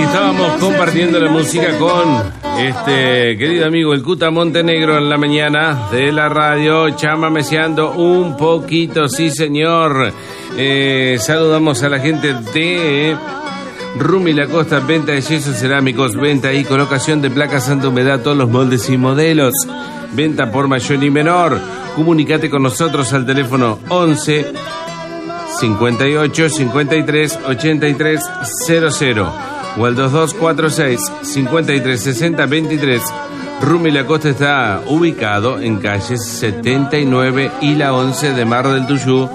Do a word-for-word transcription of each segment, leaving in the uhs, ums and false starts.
estábamos compartiendo la música con este querido amigo el Cuta Montenegro en la mañana de la radio, chamameseando un poquito, sí señor. Eh, saludamos a la gente de Rumi La Costa, venta de yesos cerámicos, venta y colocación de placas anti-humedad, todos los moldes y modelos, venta por mayor y menor. Comunicate con nosotros al teléfono once cincuenta y ocho cincuenta y tres ochenta y tres cero cero o al dos dos cuatro seis cincuenta y tres sesenta veintitrés. Rumi La Costa está ubicado en calles setenta y nueve y la once de Mar del Tuyú.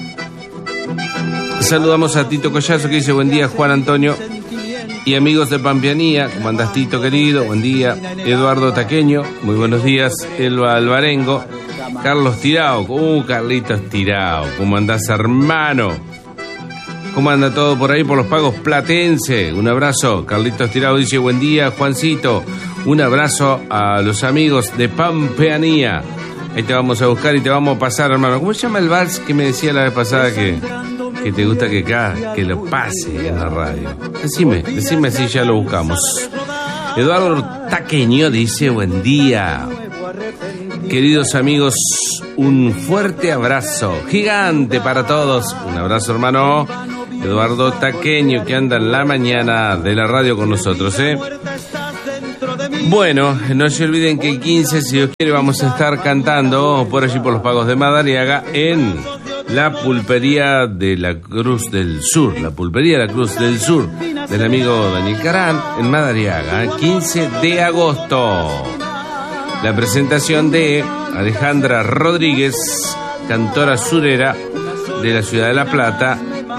Saludamos a Tito Collazo que dice buen día Juan Antonio y amigos de Pampianía. ¿Cómo andás, Tito querido? Buen día. Eduardo Taqueño, muy buenos días. Elba Alvarengo. Carlos Tirao, uh, Carlitos Tirao, ¿cómo andás, hermano? ¿Cómo anda todo por ahí por los pagos platense? Un abrazo. Carlitos Tirao dice buen día, Juancito. Un abrazo a los amigos de Pampeanía. Ahí te vamos a buscar y te vamos a pasar, hermano. ¿Cómo se llama el vals que me decía la vez pasada que, que te gusta que acá, que lo pase en la radio? Decime, decime si ya lo buscamos. Eduardo Taqueño dice buen día. Queridos amigos, un fuerte abrazo gigante para todos. Un abrazo, hermano. Eduardo Taqueño, que anda en la mañana de la radio con nosotros, ¿eh? Bueno, no se olviden que el quince, si Dios quiere, vamos a estar cantando por allí por los pagos de Madariaga en la pulpería de la Cruz del Sur. La pulpería de la Cruz del Sur del amigo Daniel Carán en Madariaga, quince de agosto. La presentación de Alejandra Rodríguez, cantora surera de la ciudad de La Plata.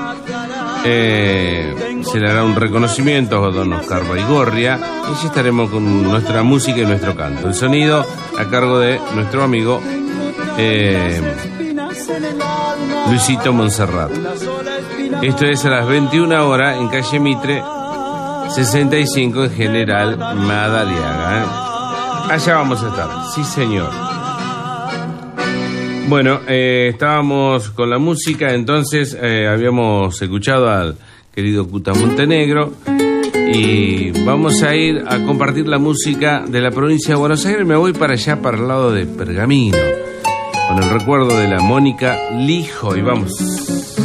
Eh, se le hará un reconocimiento a don Oscar Baigorria y allí estaremos con nuestra música y nuestro canto. El sonido a cargo de nuestro amigo eh, Luisito Monserrat. Esto es a las veintiuna horas en calle Mitre sesenta y cinco en General Madariaga, ¿eh? Allá vamos a estar, sí señor. Bueno, eh, estábamos con la música, entonces eh, habíamos escuchado al querido Cuta Montenegro y vamos a ir a compartir la música de la provincia de Buenos Aires. Me voy para allá, para el lado de Pergamino, con el recuerdo de la Mónica Lijo y vamos.